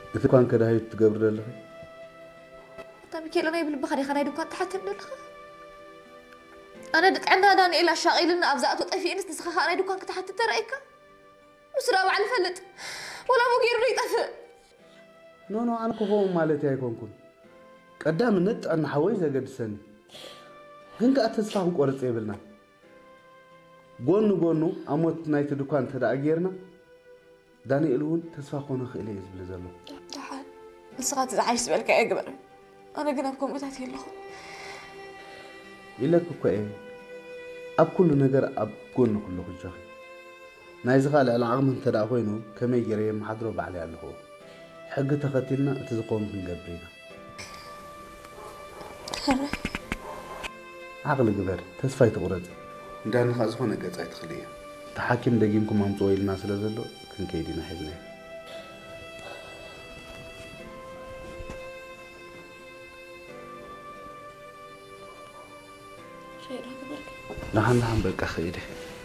إذا كان كده هاي تقبل لك طيب كي لنا يبل بخاري خنا يدو كان تحت من الخ أنا دت عندنا داني إلى شاغلنا أبزات وطفي إنس نسخة أنا يدو كان تحت ترأيك وسرا وعلى فلت ولا مغير ريت أفق نو أنا كهو مالتي هيكون كن قدام النت أنا حويزة قد سنة هنك أتصفهم قرص يبلنا قونو أموت نايت دكان تدا أجيرنا داني إلون تصفخون خيلي يزبل زلو دحال نسخات عايش بالك أكبر أنا قلنا بكم بتاعتي الله إلا كوكو إيه أب كل نجار أب قونو كله خجاخي نايزغال على عغم تدا خوينو كما يجري محضرو بعلي الله حق تختلنا تزقوم بنقبرينا عقل جبر تسفاي تقرد دان خازخونه قصاي تخليه تحاكم دقيمكم امطوي لنا سلازلو كن كيدينا حزنا شيء راك برك نحن بقى خيره